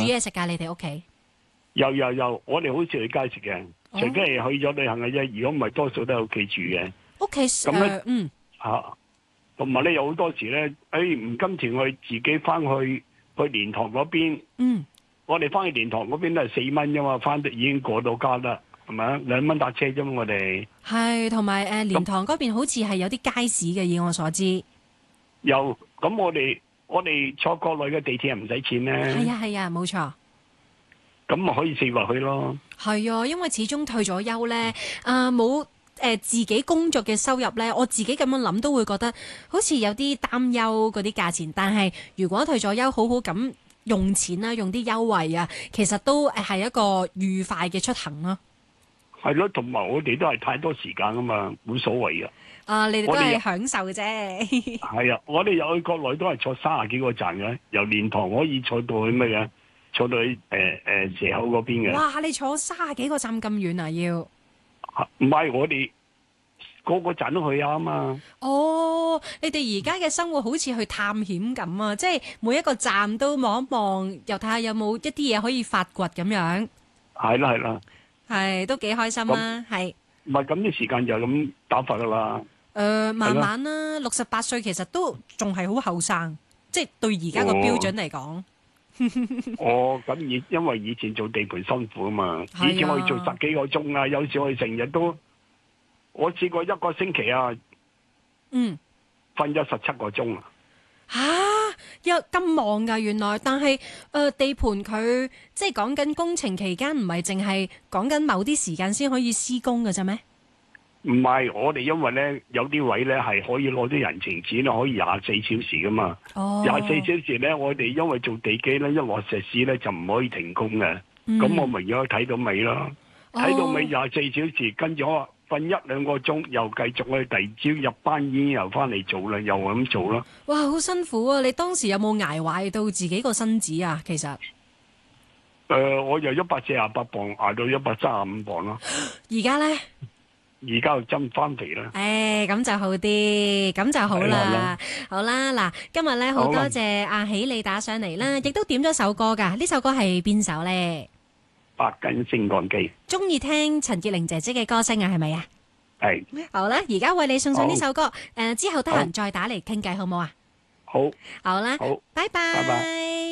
煮嘢食㗎？你哋屋企？ 有，我哋好少去街食嘅，除非係去咗旅行嘅啫。如果唔係，多數都喺屋企煮嘅。 屋企嚇，同埋咧有好多時咧，唔今次我哋自己翻去蓮塘嗰邊。我哋翻去蓮塘嗰邊都係4蚊啫嘛，翻得已經過到家啦，係咪啊？2蚊搭車啫嘛，我哋。 係，同埋蓮塘嗰邊好似係有啲街市嘅，以我所知。 有，咁我哋坐國內嘅地鐵係唔使錢咧。 係啊，冇錯。 咁咪可以四圍去咯。 係啊，因為始終退咗休咧，冇自己工作嘅收入咧，我自己咁樣諗都會覺得好似有啲擔憂嗰啲價錢。但係如果退咗休，好好咁用錢啦，用啲優惠啊，其實都係一個愉快嘅出行咯。 係咯，同埋我哋都係太多時間啊嘛，冇所謂啊。 你哋都係享受啫。 係啊，我哋入去國內都係坐30幾個站嘅，由蓮塘可以坐到去咩嘅？坐到去蛇口嗰邊嘅。 哇！你坐30幾個站咁遠啊？要？ 唔係，我哋個個站都去啊嘛。 哦，你哋而家嘅生活好似去探險咁啊！即係每一個站都望一望，又睇下有冇一啲嘢可以發掘咁樣。 係啦。 係都幾開心啊！係。 唔係咁啲時間就咁打發噶啦。 慢慢啦，68歲其實都仲係好後生，即係對而家個標準嚟講。 咁因為以前做地盤辛苦啊嘛，以前可以做10幾個鐘啊，有時我哋成日都，我試過一個星期啊，瞓咗17個鐘啊。 有咁忙㗎原來，但係地盤佢即係講緊工程期間，唔係淨係講緊某啲時間先可以施工㗎啫咩？ 唔係，我哋因為咧有啲位咧係可以攞啲人情錢可以24小時噶嘛。24小時咧，我哋因為做地基咧，一落石屎咧就唔可以停工嘅。咁我咪而家睇到尾咯，睇到尾24小時，跟住我瞓1-2個鐘，又繼續去第二朝入班已經又翻嚟做啦，又咁做咯。 哇，好辛苦啊！你當時有冇捱壞到自己個身子啊？其實我由148磅捱到135磅咯。 而家咧？ 而家又增翻肥啦。 咁就好啲，咁就好啦。好啦，嗱，今日咧好多謝阿喜你打上嚟啦，亦都點咗首歌㗎。呢首歌係邊首咧？ 百斤升降機。中意聽陳潔靈姐姐嘅歌聲啊？係咪啊？ 係。 好啦，而家為你送上呢首歌。之後得閒再打嚟傾偈，好唔好啊？ 好。 好啦。 好。 拜拜。 拜拜。